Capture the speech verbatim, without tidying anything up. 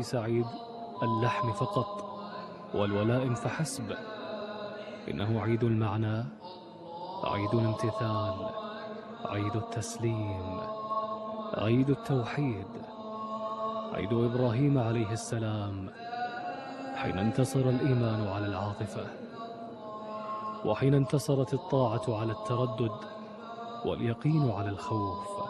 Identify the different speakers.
Speaker 1: ليس عيد اللحم فقط والولائم فحسب، إنه عيد المعنى، عيد الامتثال، عيد التسليم، عيد التوحيد، عيد إبراهيم عليه السلام حين انتصر الإيمان على العاطفة، وحين انتصرت الطاعة على التردد واليقين على الخوف.